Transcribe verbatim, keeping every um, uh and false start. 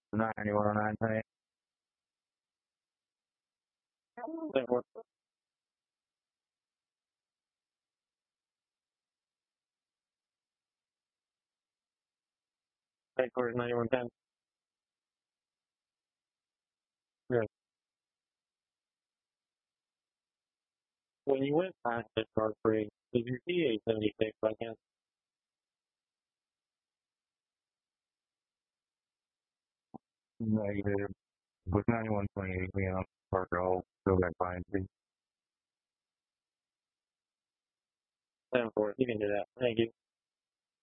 ninety-one oh nine tonight. That works. Headquarters ninety-one ten. Good. When you went past the car free, did you see a seventy-six by chance? Negative. With ninety-one twenty-eight, we on Parker Hall, still got fine. seven four, you can do that. Thank you.